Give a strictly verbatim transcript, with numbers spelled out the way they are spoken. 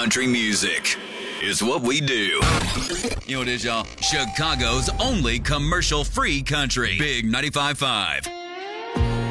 country music. It's what we do. You know what it is, y'all? Chicago's only commercial-free country. Big ninety-five point five.